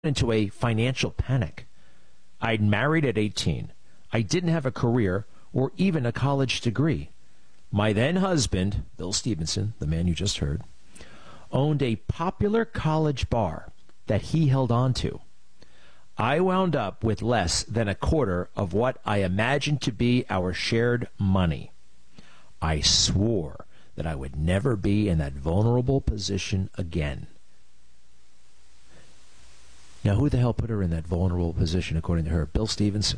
into a financial panic. I'd married at 18. I didn't have a career or even a college degree. My then husband, Bill Stevenson, the man you just heard, owned a popular college bar that he held on to. I wound up with less than a quarter of what I imagined to be our shared money. I swore that I would never be in that vulnerable position again. Now, who the hell put her in that vulnerable position, according to her? Bill Stevenson.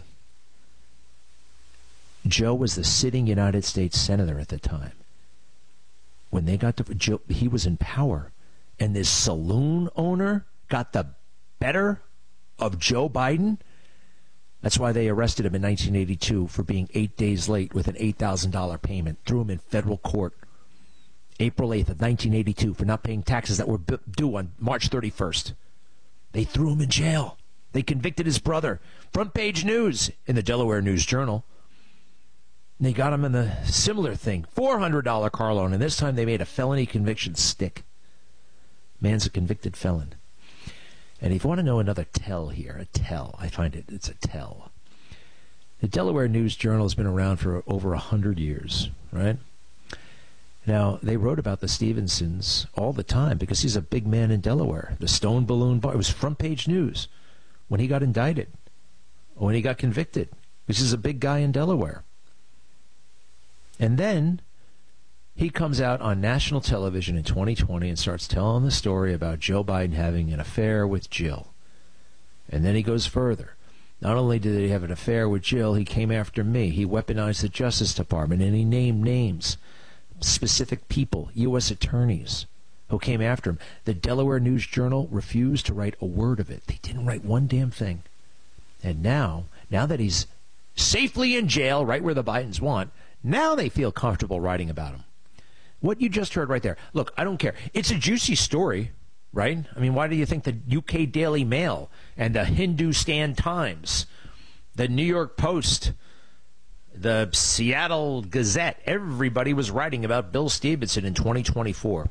Joe was the sitting United States Senator at the time. When they got to Joe, he was in power, and this saloon owner got the better of Joe Biden. That's why they arrested him in 1982 for being 8 days late with an $8,000 payment. Threw him in federal court April 8th of 1982 for not paying taxes that were due on March 31st. They threw him in jail. They convicted his brother. Front page news in the Delaware News Journal. And they got him in the similar thing, $400 car loan, and this time they made a felony conviction stick. Man's a convicted felon. And if you want to know another tell here, a tell, I find it's a tell. The Delaware News Journal has been around for over 100 years, right? Now, they wrote about the Stevensons all the time because he's a big man in Delaware. The Stone Balloon Bar, it was front page news when he got indicted, or when he got convicted, because he's a big guy in Delaware. And then he comes out on national television in 2020 and starts telling the story about Joe Biden having an affair with Jill. And then he goes further. Not only did he have an affair with Jill, he came after me. He weaponized the Justice Department, and he named names, specific people, U.S. attorneys who came after him. The Delaware News Journal refused to write a word of it. They didn't write one damn thing. And now that he's safely in jail, right where the Bidens want, now they feel comfortable writing about him. What you just heard right there. Look, I don't care. It's a juicy story, right? I mean, why do you think the UK Daily Mail and the Hindustan Times, the New York Post, the Seattle Gazette, everybody was writing about Bill Stevenson in 2024.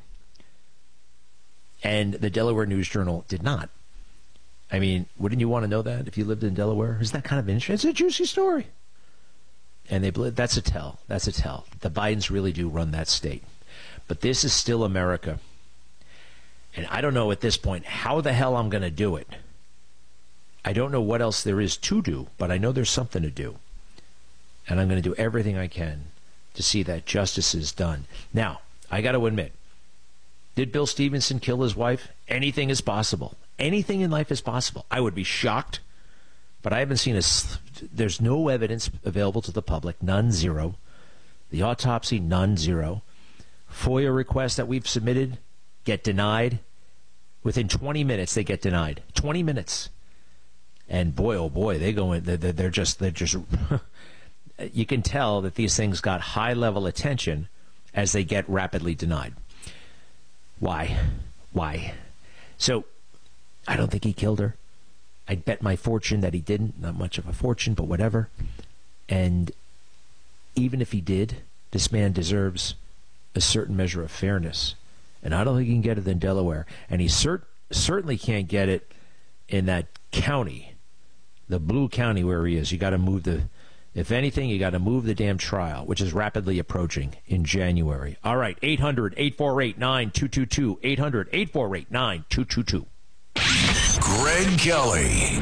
And the Delaware News Journal did not. I mean, wouldn't you want to know that if you lived in Delaware? Is that kind of interesting? It's a juicy story. And that's a tell. That's a tell. The Bidens really do run that state. But this is still America. And I don't know at this point how the hell I'm going to do it. I don't know what else there is to do, but I know there's something to do. And I'm going to do everything I can to see that justice is done. Now, I got to admit, did Bill Stevenson kill his wife? Anything is possible. Anything in life is possible. I would be shocked, but I haven't seen there's no evidence available to the public, none, zero. The autopsy, none, zero. FOIA requests that we've submitted get denied. Within 20 minutes, they get denied. 20 minutes. And boy, oh boy, they go in, they're just you can tell that these things got high-level attention as they get rapidly denied. Why? So, I don't think he killed her. I'd bet my fortune that he didn't. Not much of a fortune, but whatever. And even if he did, this man deserves a certain measure of fairness. And I don't think he can get it in Delaware. And he certainly can't get it in that county, the blue county where he is. You got to move if anything, you got to move the damn trial, which is rapidly approaching in January. All right, 800-848-9222. 800-848-9222. Greg Kelly.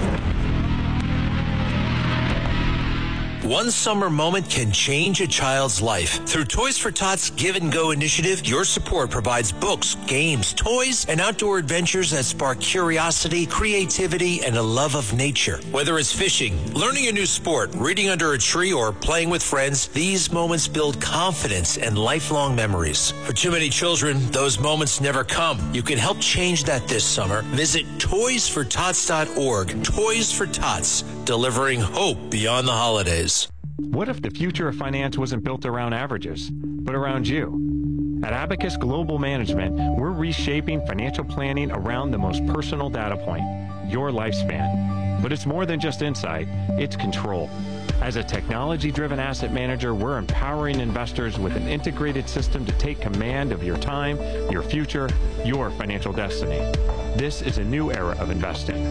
One summer moment can change a child's life. Through Toys for Tots Give and Go initiative, your support provides books, games, toys, and outdoor adventures that spark curiosity, creativity, and a love of nature. Whether it's fishing, learning a new sport, reading under a tree, or playing with friends, these moments build confidence and lifelong memories. For too many children, those moments never come. You can help change that this summer. Visit toysfortots.org. Toys for Tots, delivering hope beyond the holidays. What if the future of finance wasn't built around averages, but around you? At Abacus Global Management, we're reshaping financial planning around the most personal data point, your lifespan. But it's more than just insight, it's control. As a technology-driven asset manager, we're empowering investors with an integrated system to take command of your time, your future, your financial destiny. This is a new era of investing.